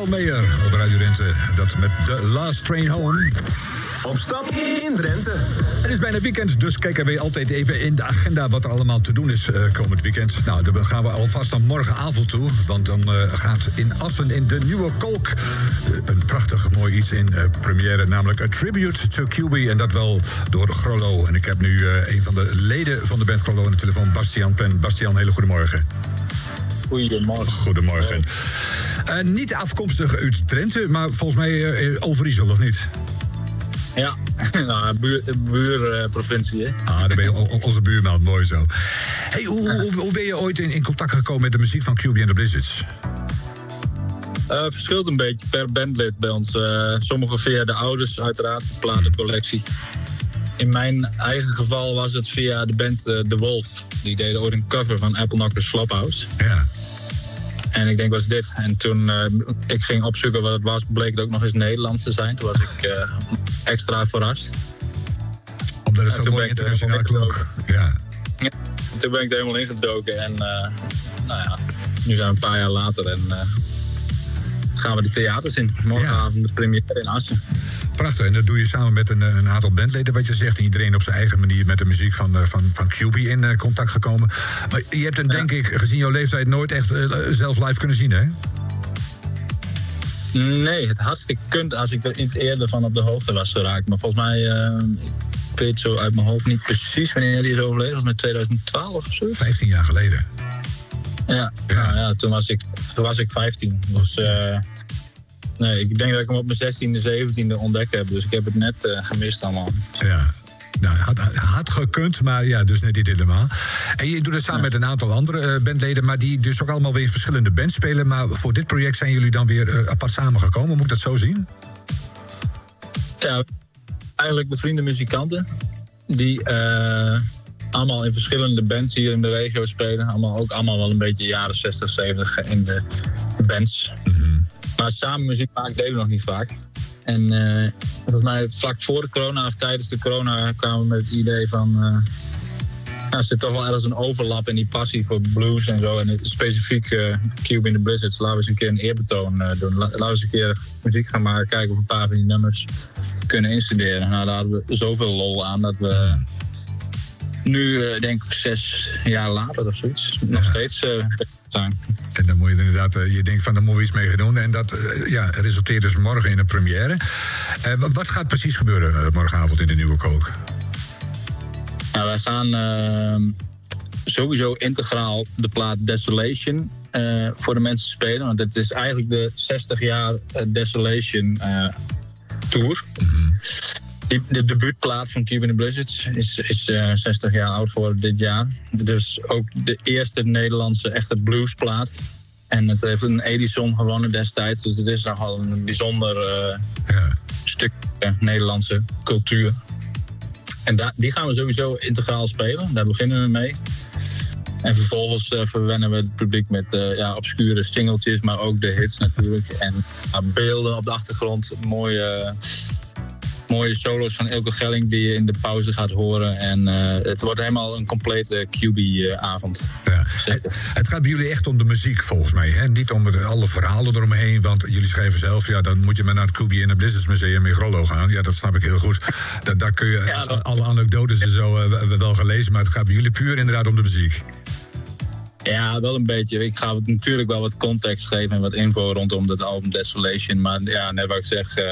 John Mayer op Radio Drenthe. Dat met The Last Train Home. Op stap in Drenthe. Het is bijna weekend, dus kijken we altijd even in de agenda wat er allemaal te doen is komend weekend. Nou, dan gaan we alvast dan morgenavond toe, want dan gaat in Assen in de Nieuwe Kolk een prachtig mooi iets in première, namelijk A Tribute to QB, en dat wel door Grollo. En ik heb nu een van de leden van de band Grollo aan de telefoon, Bastiaan Pen. Bastiaan, hele goedemorgen. Goedemorgen. Goedemorgen. Niet afkomstig uit Drenthe, maar volgens mij Overijssel, of niet? Ja, nou, buurprovincie, hè? Ah, daar ben je onze buurman, mooi zo. Hey, hoe ben je ooit in contact gekomen met de muziek van QB and the Blizzards? Verschilt een beetje per bandlid bij ons. Sommigen via de ouders, uiteraard, de platencollectie. In mijn eigen geval was het via de band The Wolf. Die deden ooit een cover van Apple Knockers Flophouse. Ja. En ik denk, was dit. En toen ik ging opzoeken wat het was, bleek het ook nog eens Nederlands te zijn. Toen was ik extra verrast. Omdat het zo mooi internationaal klonk. Ja. Ja. Toen ben ik er helemaal ingedoken. En nou ja, nu zijn we een paar jaar later en gaan we de theaters in. Morgenavond de première in Assen. Prachtig, en dat doe je samen met een aantal bandleden, wat je zegt. En iedereen op zijn eigen manier met de muziek van QB in contact gekomen. Maar je hebt hem, denk ik, gezien jouw leeftijd, nooit echt zelf live kunnen zien, hè? Nee, het had gekund als ik er iets eerder van op de hoogte was geraakt. Maar volgens mij, ik weet zo uit mijn hoofd niet precies wanneer die is overleden. Was met 2012 of zo? 15 jaar geleden. Ja. Nou ja, toen was ik 15. Dus nee, ik denk dat ik hem op mijn 16e, 17e ontdekt heb. Dus ik heb het net gemist allemaal. Ja. Nou, had gekund, maar ja, dus net niet helemaal. En je doet het samen met een aantal andere bandleden, maar die dus ook allemaal weer in verschillende bands spelen. Maar voor dit project zijn jullie dan weer apart samengekomen. Moet ik dat zo zien? Ja, eigenlijk de vrienden muzikanten. Die allemaal in verschillende bands hier in de regio spelen. Ook allemaal wel een beetje jaren 60, 70 in de bands. Mm-hmm. Maar samen muziek maken deden we nog niet vaak. En volgens mij vlak voor de corona of tijdens de corona kwamen we met het idee van... er zit toch wel ergens een overlap in die passie voor blues en zo. En specifiek QB and the Blizzards. Laten we eens een keer een eerbetoon doen. Laten we eens een keer muziek gaan maken. Kijken of we een paar van die nummers kunnen instuderen. Nou, daar hadden we zoveel lol aan dat we... Nu, denk ik, 6 jaar later of zoiets, nog steeds zijn. En dan moet je inderdaad, je denkt van, daar moeten we iets mee gaan doen. En dat resulteert dus morgen in een première. Wat gaat precies gebeuren morgenavond in de Nieuwe Kolk? Nou, wij gaan sowieso integraal de plaat Desolation voor de mensen spelen. Want het is eigenlijk de 60 jaar Desolation tour. Mm-hmm. De debuutplaat van QB and the Blizzards is 60 jaar oud geworden dit jaar. Dus ook de eerste Nederlandse echte bluesplaat. En het heeft een Edison gewonnen destijds. Dus het is nogal een bijzonder stuk Nederlandse cultuur. En die gaan we sowieso integraal spelen. Daar beginnen we mee. En vervolgens verwennen we het publiek met obscure singeltjes, maar ook de hits natuurlijk. En beelden op de achtergrond, mooie solo's van Ilke Gelling die je in de pauze gaat horen. En het wordt helemaal een complete QB-avond. Ja. Het gaat bij jullie echt om de muziek, volgens mij. Hè? Niet om alle verhalen eromheen. Want jullie schrijven zelf, dan moet je maar naar het QB and the Blizzards Museum in Grollo gaan. Ja, dat snap ik heel goed. Daar kun je alle anekdotes en zo wel gaan lezen. Maar het gaat bij jullie puur inderdaad om de muziek. Ja, wel een beetje. Ik ga natuurlijk wel wat context geven en wat info rondom dat album Desolation. Maar ja, net wat ik zeg,